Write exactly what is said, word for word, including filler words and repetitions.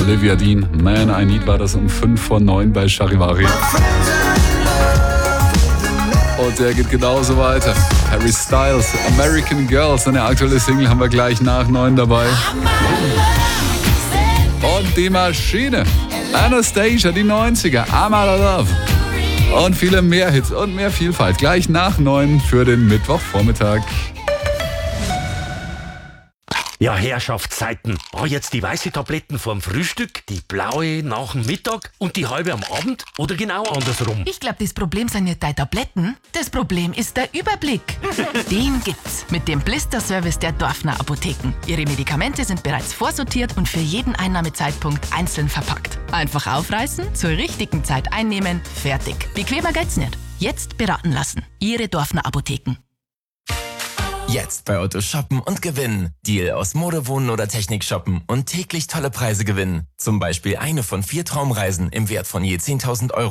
Olivia Dean. Man, I Need war das um fünf vor neun bei Charivari. Und der geht genauso weiter. Harry Styles, American Girl, seine aktuelle Single haben wir gleich nach neun dabei. Und die Maschine. Anastasia, die neunziger, I'm Out of Love. Und viele mehr Hits und mehr Vielfalt. Gleich nach neun für den Mittwochvormittag. Ja, Herrschaftszeiten. War jetzt die weiße Tabletten vorm Frühstück, die blaue nach dem Mittag und die halbe am Abend oder genau andersrum? Ich glaube, das Problem sind nicht deine Tabletten. Das Problem ist der Überblick. Den gibt's mit dem Blister-Service der Dorfner Apotheken. Ihre Medikamente sind bereits vorsortiert und für jeden Einnahmezeitpunkt einzeln verpackt. Einfach aufreißen, zur richtigen Zeit einnehmen, fertig. Bequemer geht's nicht. Jetzt beraten lassen. Ihre Dorfner Apotheken. Jetzt bei Otto shoppen und gewinnen. Deal aus Mode, Wohnen oder Technik shoppen und täglich tolle Preise gewinnen. Zum Beispiel eine von vier Traumreisen im Wert von je zehntausend Euro.